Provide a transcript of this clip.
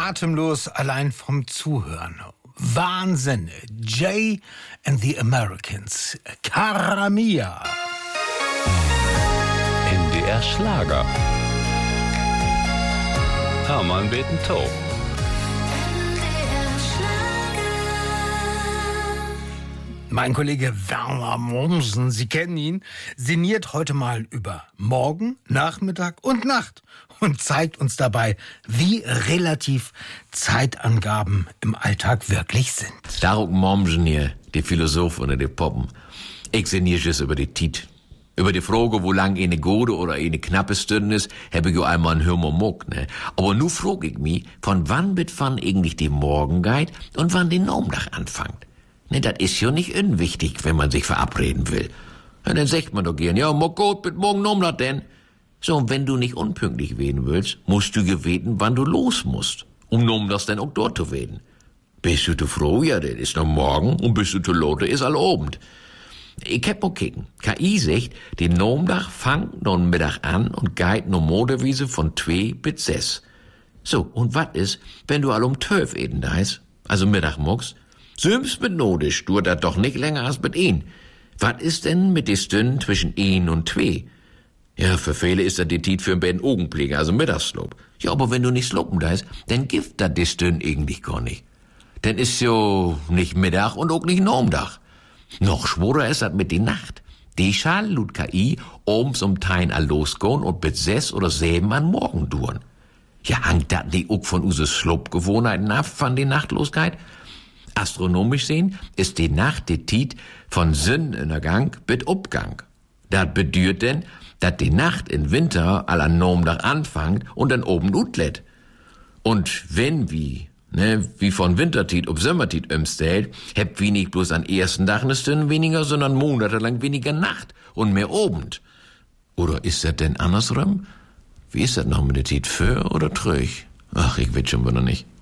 atemlos allein vom Zuhören. Wahnsinn. Jay and the Americans. Cara Mia. NDR Schlager. Hermann Betentow. Mein Kollege Werner Mommsen, Sie kennen ihn, sinniert heute mal über Morgen, Nachmittag und Nacht und zeigt uns dabei, wie relativ Zeitangaben im Alltag wirklich sind. Darum Mommsen hier, die Philosoph unter den Poppen. Ich sinniere es über die Tiet. Über die Frage, wo lang eine gute oder eine knappe Stunde ist, habe ich ja einmal einen Hörmermuck, ne? Aber nu frag ich mich, von wann bis wann eigentlich die Morgen geht und wann die Nomdach anfängt. Ne, das ist ja nicht unwichtig, wenn man sich verabreden will. Ja, dann sagt man doch gern, ja, mo gut, mit morgen Nomdach denn. So, und wenn du nicht unpünktlich werden willst, musst du geweten, wann du los musst, um Nomdachs denn auch dort zu werden. Bist du zu froh? Ja, das ist noch morgen, und bist du zu lote, ist all Abend. Ich hab mal kicken. KI sagt, die Nomdach fangt nun Mittag an und geht no Modewiese von 2 bis 6. So, und wat is, wenn du all um 12 eden da ist, also Mittag muckst? Süms mit Nodisch, du dat doch nicht länger als mit ihn. Wat is denn mit die Stunden zwischen 1 und 2? Ja, für viele ist das die Tiet für einen Augenblick, also Mittagsslop. Ja, aber wenn du nicht slopen da ist, dann gibt dat die Stunden eigentlich gar nicht. Denn ist jo nicht Mittag und auch nicht Nomdach. Noch schworer ist das mit die Nacht. Die schall lut KI abends um Tein all losgehen und bis 6 oder 7 an Morgen duren. Ja, hangt dat nicht auch von unsere Slopgewohnheiten ab, von die Nachtlosigkeit? Astronomisch sehen ist die Nacht die Tiet von Sonnenuntergang bis Abgang. Dat bedeutet denn, dat die Nacht in Winter aller Nomdach anfangt und dann oben utlet. Und wenn wie von Wintertiet auf Sommertiet umstellt, hebt wie nicht bloß an ersten Tag eine Stunde weniger, sondern monatelang weniger Nacht und mehr Abend. Oder ist das denn andersrum? Wie ist das noch mit der Tiet für oder tröch? Ach, ich weiß schon wieder nicht.